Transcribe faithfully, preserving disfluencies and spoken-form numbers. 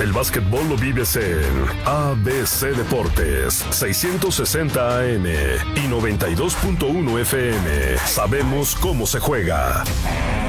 El básquetbol lo vives en A B C Deportes, seiscientos sesenta A M y noventa y dos punto uno F M. Sabemos cómo se juega.